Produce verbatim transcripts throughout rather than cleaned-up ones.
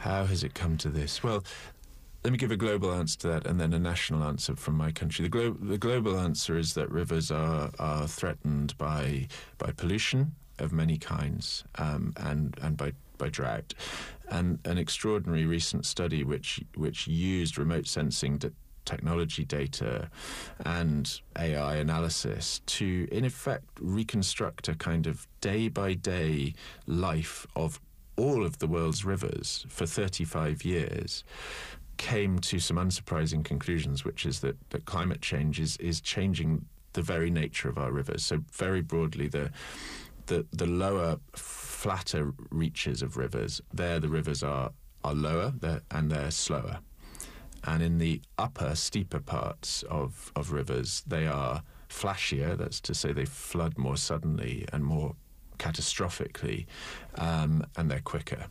How has it come to this? Well, let me give a global answer to that and then a national answer from my country. The, glo- the global answer is that rivers are, are threatened by by pollution of many kinds um, and, and by, by drought. And an extraordinary recent study which which used remote sensing d- technology data and A I analysis to, in effect, reconstruct a kind of day-by-day life of all of the world's rivers for thirty-five years, came to some unsurprising conclusions, which is that, that climate change is, is changing the very nature of our rivers. So very broadly, the the, the lower, flatter reaches of rivers, there the rivers are, are lower they're, and they're slower. And in the upper, steeper parts of, of rivers, they are flashier, that's to say they flood more suddenly and more catastrophically, um, and they're quicker.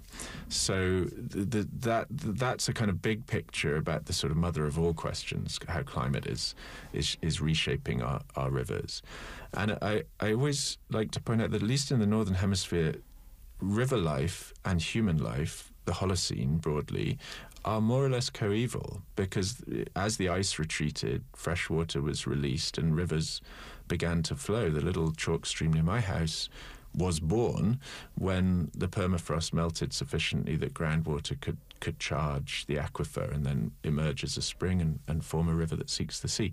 So the, the, that that's a kind of big picture about the sort of mother of all questions, how climate is is, is reshaping our, our rivers. And I, I always like to point out that at least in the Northern Hemisphere, river life and human life, the Holocene broadly, are more or less coeval, because as the ice retreated, fresh water was released and rivers began to flow. The little chalk stream near my house was born when the permafrost melted sufficiently that groundwater could, could charge the aquifer and then emerge as a spring and, and form a river that seeks the sea.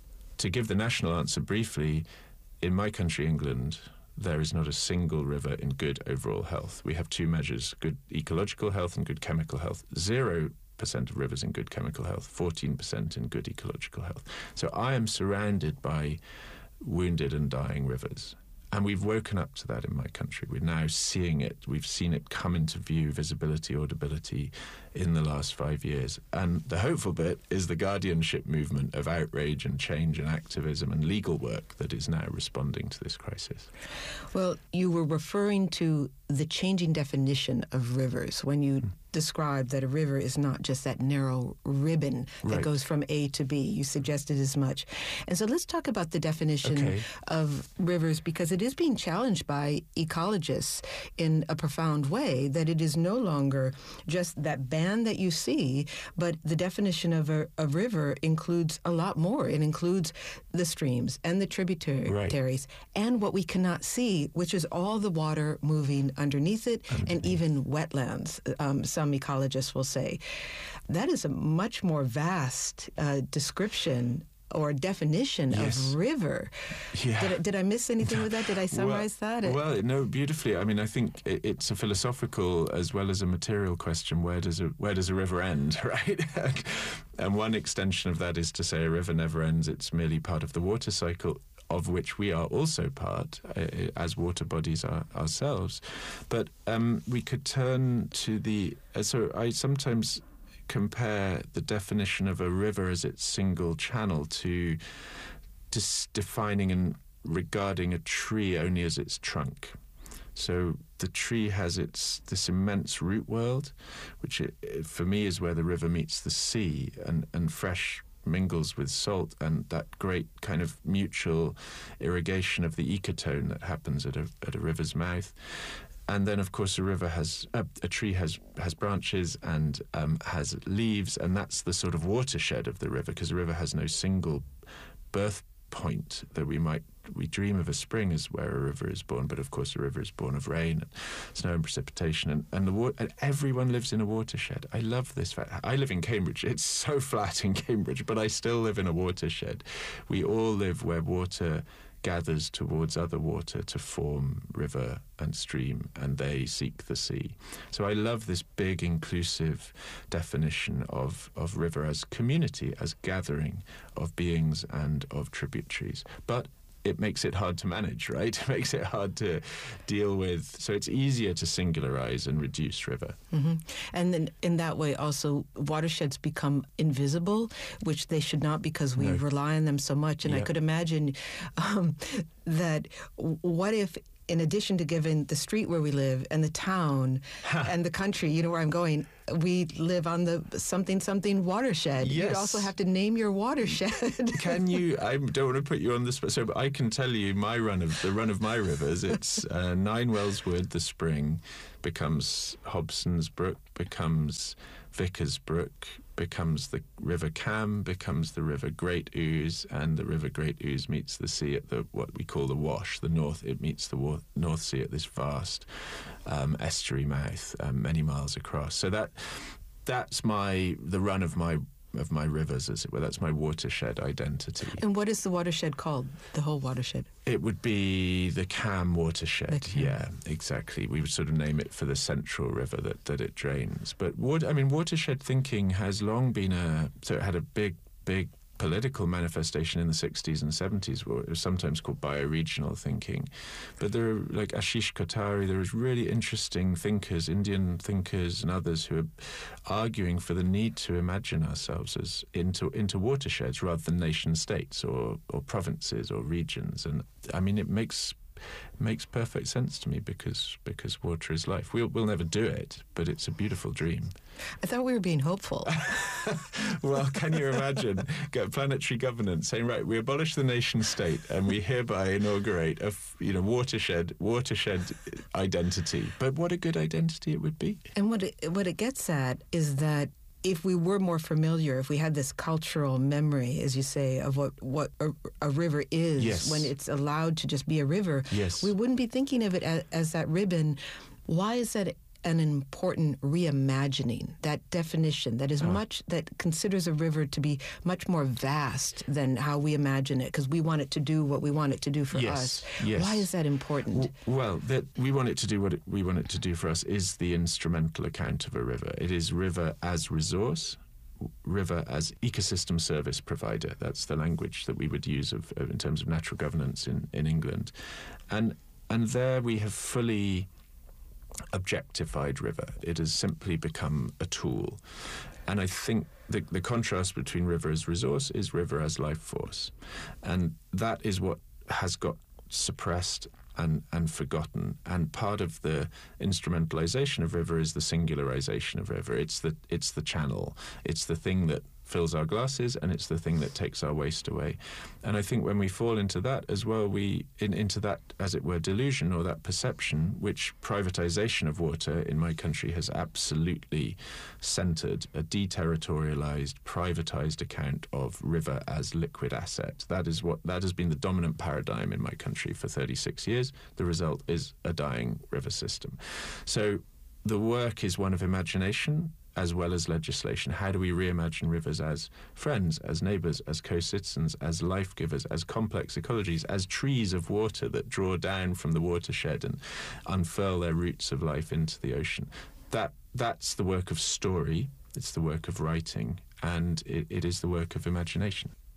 To give the national answer briefly, in my country, England, there is not a single river in good overall health. We have two measures, good ecological health and good chemical health. Zero percent of rivers in good chemical health, fourteen percent in good ecological health. So I am surrounded by wounded and dying rivers. And we've woken up to that in my country. We're now seeing it. We've seen it come into view, visibility, audibility, in the last five years. And the hopeful bit is the guardianship movement of outrage and change and activism and legal work that is now responding to this crisis. Well, you were referring to the changing definition of rivers when you mm. described that a river is not just that narrow ribbon that right. goes from A to B. You suggested as much. And so let's talk about the definition okay. of rivers, because it is being challenged by ecologists in a profound way, that it is no longer just that band that you see, but the definition of a, a river includes a lot more. It includes the streams and the tributaries right. and what we cannot see, which is all the water moving underneath it, underneath. And even wetlands, um, some ecologists will say. That is a much more vast uh, description or definition yes. of river. Yeah. Did, I, did I miss anything with that? Did I summarize well, that? Well, no, beautifully. I mean, I think it, it's a philosophical as well as a material question. Where does a where does a river end, right? And one extension of that is to say a river never ends. It's merely part of the water cycle, of which we are also part uh, as water bodies are, ourselves. But um, we could turn to the... Uh, so I sometimes compare the definition of a river as its single channel to dis- defining and regarding a tree only as its trunk. So the tree has its this immense root world, which it, it, for me is where the river meets the sea, and, and fresh mingles with salt, and that great kind of mutual irrigation of the ecotone that happens at a at a river's mouth. And then, of course, a river has a, a tree has has branches and um, has leaves, and that's the sort of watershed of the river, because the river has no single birth point that we might we dream of a spring as where a river is born, but of course a river is born of rain and snow and precipitation, and, and the wa- and everyone lives in a watershed. I love this fact. I live in Cambridge. It's so flat in Cambridge, but I still live in a watershed. We all live where water gathers towards other water to form river and stream, and they seek the sea. So I love this big inclusive definition of, of river as community, as gathering of beings and of tributaries. But it makes it hard to manage, right? It makes it hard to deal with. So it's easier to singularize and reduce river. Mm-hmm. And then in that way also watersheds become invisible, which they should not, because we no. rely on them so much. And yep. I could imagine um, that what if in addition to giving the street where we live and the town and the country, you know where I'm going, we live on the something something watershed. Yes. You'd also have to name your watershed. Can you? I don't want to put you on the spot, so but I can tell you my run of the run of my rivers. It's uh, Ninewells Wood, the spring, becomes Hobson's Brook, becomes Vickers Brook, becomes the River Cam, becomes the River Great Ouse, and the River Great Ouse meets the sea at the what we call the Wash, the North. It meets the wa- North Sea at this vast um, estuary mouth, um, many miles across. So that that's my the run of my of my rivers, as it were. That's my watershed identity. And what is the watershed called? The whole watershed? It would be the Cam watershed. The Cam. Yeah, exactly. We would sort of name it for the central river that, that it drains. But water, I mean, watershed thinking has long been a so it had a big, big political manifestation in the sixties and seventies, where it was sometimes called bioregional thinking. But there are, like Ashish Kothari, there is really interesting thinkers, Indian thinkers and others, who are arguing for the need to imagine ourselves as into into watersheds rather than nation states or, or provinces or regions. And I mean, it makes makes perfect sense to me because because water is life. We'll we'll never do it, but it's a beautiful dream. I thought we were being hopeful. Well, can you imagine get planetary governance saying, right, we abolish the nation state and we hereby inaugurate a f- you know watershed watershed identity. But what a good identity it would be. And what it, what it gets at is that if we were more familiar, if we had this cultural memory, as you say, of what, what a, a river is, Yes. when it's allowed to just be a river, Yes. we wouldn't be thinking of it as, as that ribbon. Why is that an important reimagining, that definition that is Oh. much, that considers a river to be much more vast than how we imagine it, because we want it to do what we want it to do for Yes, us. yes. Why is that important? W- Well, that we want it to do what it, we want it to do for us is the instrumental account of a river. It is river as resource, w- river as ecosystem service provider. That's the language that we would use of, of in terms of natural governance in, in England. And and there we have fully objectified river. It has simply become a tool. And I think the, the contrast between river as resource is river as life force. And that is what has got suppressed and, and forgotten. And part of the instrumentalization of river is the singularization of river. It's the it's the channel. It's the thing that fills our glasses, and it's the thing that takes our waste away. And I think when we fall into that as well, we in, into that, as it were, delusion or that perception, which privatization of water in my country has absolutely centered, a deterritorialized, privatized account of river as liquid asset. That is what that has been the dominant paradigm in my country for thirty-six years. The result is a dying river system. So the work is one of imagination as well as legislation. How do we reimagine rivers as friends, as neighbours, as co-citizens, as life givers, as complex ecologies, as trees of water that draw down from the watershed and unfurl their roots of life into the ocean? That that's the work of story. It's the work of writing, and it, it is the work of imagination.